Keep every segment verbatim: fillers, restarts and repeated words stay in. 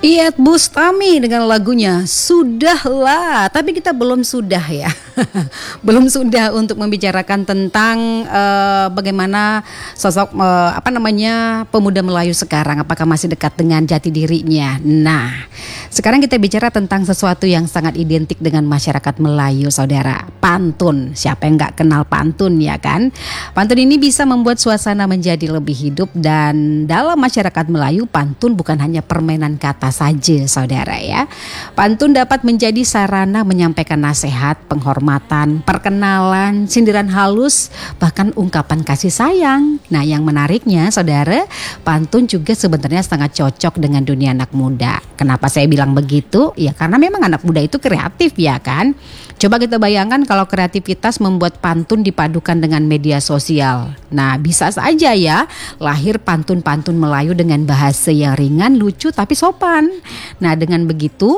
Iyeth Bustami dengan lagunya Sudahlah. Tapi kita belum sudah ya. Belum sudah untuk membicarakan tentang uh, bagaimana sosok uh, apa namanya pemuda Melayu sekarang, apakah masih dekat dengan jati dirinya. Nah, sekarang kita bicara tentang sesuatu yang sangat identik dengan masyarakat Melayu, saudara. Pantun. Siapa yang gak kenal pantun, ya kan? Pantun ini bisa membuat suasana menjadi lebih hidup, dan dalam masyarakat Melayu, pantun bukan hanya permainan kata saja, saudara ya. Pantun dapat menjadi sarana menyampaikan nasihat, penghormatan, perkenalan, sindiran halus, bahkan ungkapan kasih sayang. Nah, yang menariknya, saudara, pantun juga sebenarnya sangat cocok dengan dunia anak muda. Kenapa saya bilang begitu? Ya karena memang anak muda itu kreatif, ya kan? Coba kita bayangkan kalau kreativitas membuat pantun dipadukan dengan media sosial. Nah, bisa saja ya lahir pantun-pantun Melayu dengan bahasa yang ringan, lucu tapi sopan. Nah, dengan begitu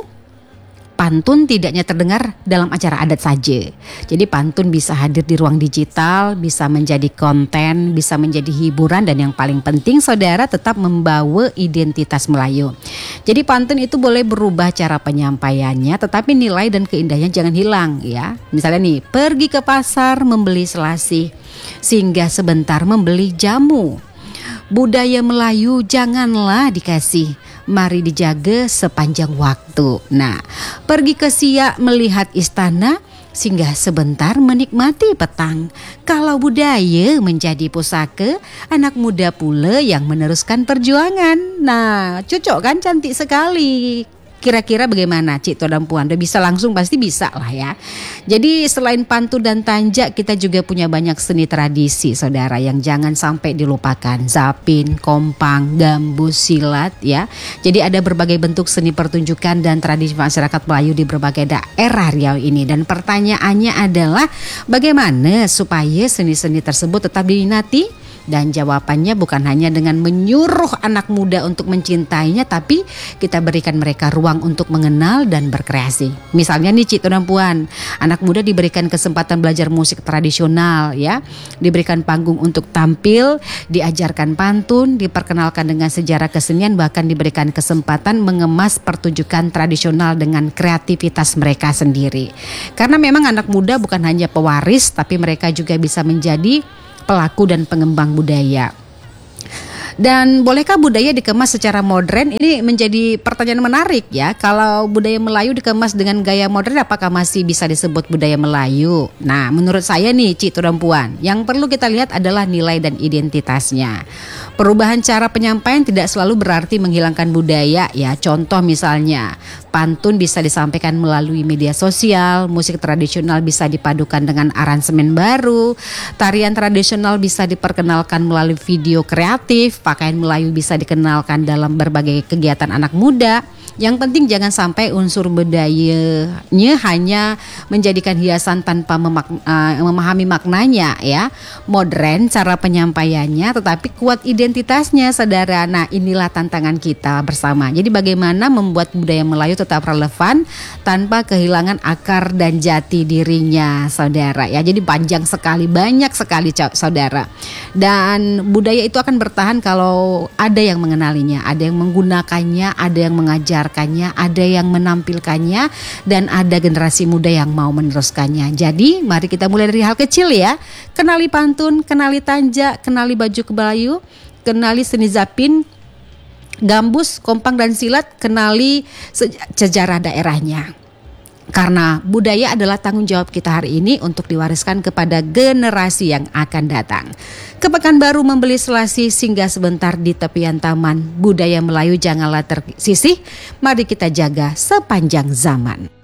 pantun tidaknya terdengar dalam acara adat saja. Jadi pantun bisa hadir di ruang digital, bisa menjadi konten, bisa menjadi hiburan, dan yang paling penting, saudara, tetap membawa identitas Melayu. Jadi pantun itu boleh berubah cara penyampaiannya, tetapi nilai dan keindahannya jangan hilang ya. Misalnya nih, pergi ke pasar membeli selasih, singgah sebentar membeli jamu. Budaya Melayu janganlah dikasih, mari dijaga sepanjang waktu. Nah, pergi ke Siak melihat istana, singgah sebentar menikmati petang. Kalau budaya menjadi pusaka, anak muda pula yang meneruskan perjuangan. Nah, cocok kan, cantik sekali. Kira-kira bagaimana Cik Toh dan Puan? Udah bisa langsung, pasti bisa lah ya. Jadi selain pantun dan tanjak, kita juga punya banyak seni tradisi, saudara, yang jangan sampai dilupakan. Zapin, kompang, gambus, silat ya. Jadi ada berbagai bentuk seni pertunjukan dan tradisi masyarakat Melayu di berbagai daerah Riau ini. Dan pertanyaannya adalah bagaimana supaya seni-seni tersebut tetap diminati? Dan jawabannya bukan hanya dengan menyuruh anak muda untuk mencintainya, tapi kita berikan mereka ruang untuk mengenal dan berkreasi. Misalnya nih Cik Toh dan Puan, anak muda diberikan kesempatan belajar musik tradisional ya, diberikan panggung untuk tampil, diajarkan pantun, diperkenalkan dengan sejarah kesenian, bahkan diberikan kesempatan mengemas pertunjukan tradisional dengan kreativitas mereka sendiri. Karena memang anak muda bukan hanya pewaris, tapi mereka juga bisa menjadi pelaku dan pengembang budaya. Dan bolehkah budaya dikemas secara modern? Ini menjadi pertanyaan menarik ya. Kalau budaya Melayu dikemas dengan gaya modern, apakah masih bisa disebut budaya Melayu? Nah, menurut saya nih Cik Toh dan Puan, yang perlu kita lihat adalah nilai dan identitasnya. Perubahan cara penyampaian tidak selalu berarti menghilangkan budaya ya. Contoh misalnya, pantun bisa disampaikan melalui media sosial, musik tradisional bisa dipadukan dengan aransemen baru, tarian tradisional bisa diperkenalkan melalui video kreatif, pakaian Melayu bisa dikenalkan dalam berbagai kegiatan anak muda. Yang penting jangan sampai unsur budayanya hanya menjadikan hiasan tanpa memak- uh, memahami maknanya ya. Modern cara penyampaiannya tetapi kuat identitasnya, saudara. Nah, inilah tantangan kita bersama. Jadi bagaimana membuat budaya Melayu tetap relevan tanpa kehilangan akar dan jati dirinya, saudara ya. Jadi panjang sekali, banyak sekali saudara. Dan budaya itu akan bertahan kalau ada yang mengenalinya, ada yang menggunakannya, ada yang mengajar, ada yang menampilkannya, dan ada generasi muda yang mau meneruskannya. Jadi mari kita mulai dari hal kecil ya. Kenali pantun, kenali tanjak, kenali baju Melayu, kenali seni zapin, gambus, kompang dan silat, kenali sejarah daerahnya. Karena budaya adalah tanggung jawab kita hari ini untuk diwariskan kepada generasi yang akan datang. Ke Pekanbaru membeli selasih, singgah sebentar di tepian taman. Budaya Melayu janganlah tersisih, mari kita jaga sepanjang zaman.